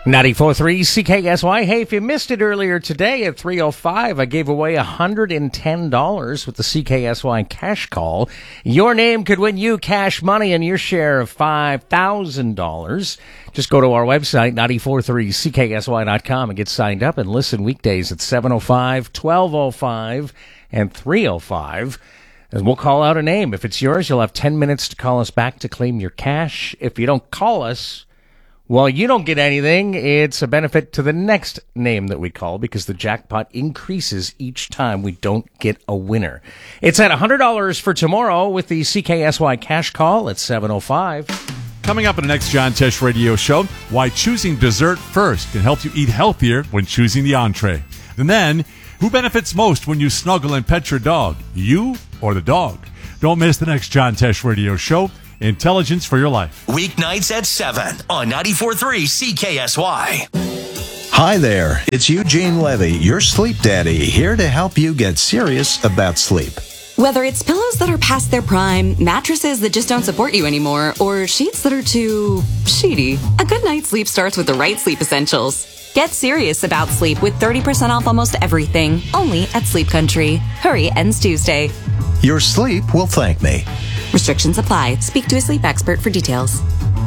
94.3 CKSY. Hey, if you missed it earlier today at 3:05, I gave away $110 with the CKSY cash call. Your name could win you cash money and your share of $5,000. Just go to our website, 943CKSY.com, and get signed up and listen weekdays at 7:05, 12:05, and 3:05. And we'll call out a name. If it's yours, you'll have 10 minutes to call us back to claim your cash. If you don't call us, well, you don't get anything. It's a benefit to the next name that we call because the jackpot increases each time we don't get a winner. It's at $100 for tomorrow with the CKSY cash call at 7:05. Coming up in the next John Tesh Radio Show, why choosing dessert first can help you eat healthier when choosing the entree. And then, who benefits most when you snuggle and pet your dog, you or the dog? Don't miss the next John Tesh Radio Show. Intelligence for your life. Weeknights at 7 on 94.3 CKSY. Hi there, it's Eugene Levy, your sleep daddy, here to help you get serious about sleep. Whether it's pillows that are past their prime, mattresses that just don't support you anymore, or sheets that are too sheety, a good night's sleep starts with the right sleep essentials. Get serious about sleep with 30% off almost everything, only at Sleep Country. Hurry, ends Tuesday. Your sleep will thank me. Restrictions apply. Speak to a sleep expert for details.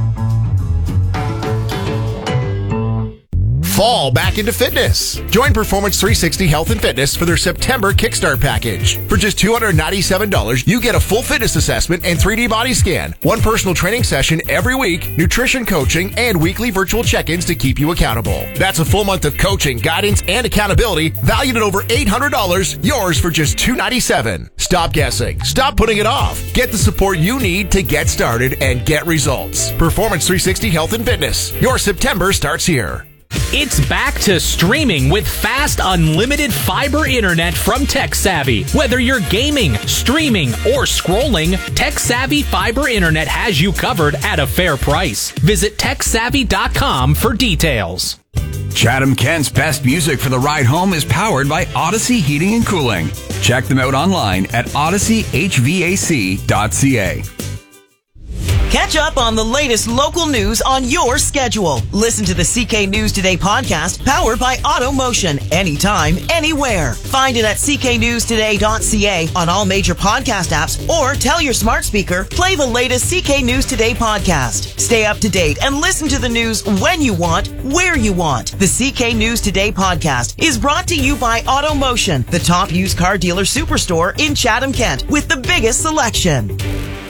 Fall back into fitness. Join Performance 360 Health and Fitness for their September Kickstart package. For just $297, you get a full fitness assessment and 3D body scan, one personal training session every week, nutrition coaching, and weekly virtual check-ins to keep you accountable. That's a full month of coaching, guidance, and accountability valued at over $800, yours for just $297. Stop guessing. Stop putting it off. Get the support you need to get started and get results. Performance 360 Health and Fitness. Your September starts here. It's back to streaming with fast, unlimited fiber internet from TekSavvy. Whether you're gaming, streaming, or scrolling, TekSavvy Fiber Internet has you covered at a fair price. Visit TekSavvy.com for details. Chatham-Kent's best music for the ride home is powered by Odyssey Heating and Cooling. Check them out online at odysseyhvac.ca. Catch up on the latest local news on your schedule. Listen to the CK News Today podcast powered by AutoMotion anytime, anywhere. Find it at cknewstoday.ca on all major podcast apps or tell your smart speaker, play the latest CK News Today podcast. Stay up to date and listen to the news when you want, where you want. The CK News Today podcast is brought to you by AutoMotion, the top used car dealer superstore in Chatham-Kent with the biggest selection.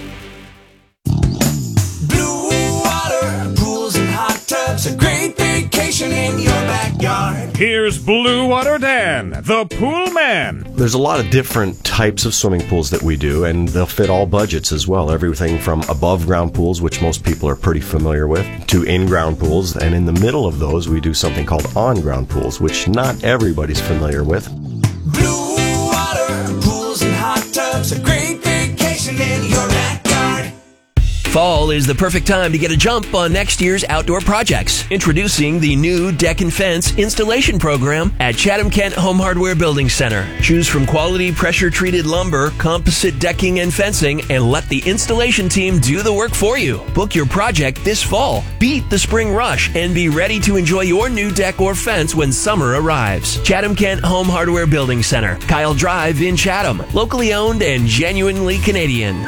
A great vacation in your backyard. Here's Blue Water Dan, the pool man. There's a lot of different types of swimming pools that we do, and they'll fit all budgets as well. Everything from above-ground pools, which most people are pretty familiar with, to in-ground pools. And in the middle of those, we do something called on-ground pools, which not everybody's familiar with. Blue water, pools and hot tubs. A great vacation in your backyard. Fall is the perfect time to get a jump on next year's outdoor projects. Introducing the new Deck and Fence installation program at Chatham-Kent Home Hardware Building Center. Choose from quality pressure-treated lumber, composite decking and fencing, and let the installation team do the work for you. Book your project this fall. Beat the spring rush and be ready to enjoy your new deck or fence when summer arrives. Chatham-Kent Home Hardware Building Center, Kyle Drive in Chatham. Locally owned and genuinely Canadian.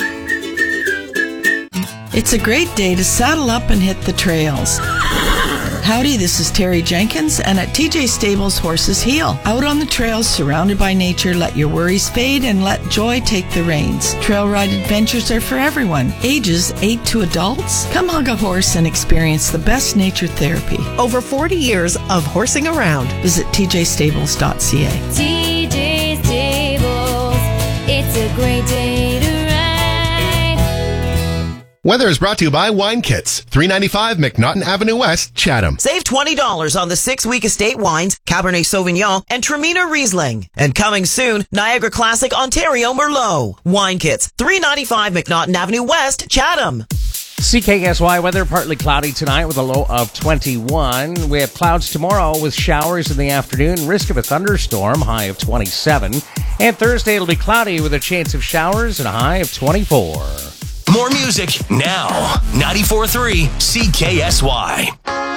It's a great day to saddle up and hit the trails. Howdy, this is Terry Jenkins, and at TJ Stables Horses Heal. Out on the trails, surrounded by nature, let your worries fade and let joy take the reins. Trail ride adventures are for everyone, ages 8 to adults. Come hug a horse and experience the best nature therapy. Over 40 years of horsing around. Visit tjstables.ca. TJ Stables, it's a great day to ride. Weather is brought to you by Wine Kits, 395 McNaughton Avenue West, Chatham. Save $20 on the 6-week estate wines, Cabernet Sauvignon, and Traminer Riesling. And coming soon, Niagara Classic Ontario Merlot. Wine Kits, 395 McNaughton Avenue West, Chatham. CKSY weather, partly cloudy tonight with a low of 21. We have clouds tomorrow with showers in the afternoon, risk of a thunderstorm, high of 27. And Thursday it'll be cloudy with a chance of showers and a high of 24. More music now. 94.3 CKSY.